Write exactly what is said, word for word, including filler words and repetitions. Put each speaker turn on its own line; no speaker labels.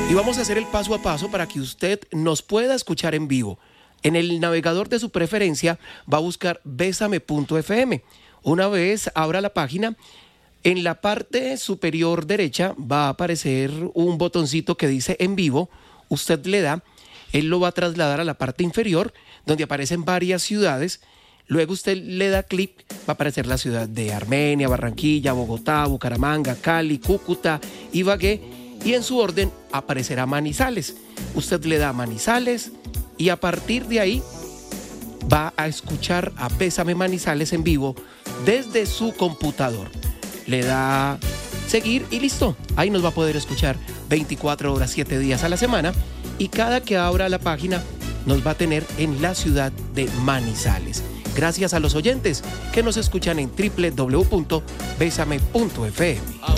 Y vamos a hacer el paso a paso para que usted nos pueda escuchar en vivo. En el navegador de su preferencia va a buscar besame punto efe eme. Una vez abra la página, en la parte superior derecha va a aparecer un botoncito que dice en vivo. Usted le da, él lo va a trasladar a la parte inferior, donde aparecen varias ciudades. Luego usted le da clic, va a aparecer la ciudad de Armenia, Barranquilla, Bogotá, Bucaramanga, Cali, Cúcuta, Ibagué, y en su orden aparecerá Manizales. Usted le da Manizales y a partir de ahí va a escuchar a Bésame Manizales en vivo desde su computador. Le da seguir y listo. Ahí nos va a poder escuchar veinticuatro horas, siete días a la semana, y cada que abra la página nos va a tener en la ciudad de Manizales. Gracias a los oyentes que nos escuchan en doble u doble u doble u punto besame punto efe eme.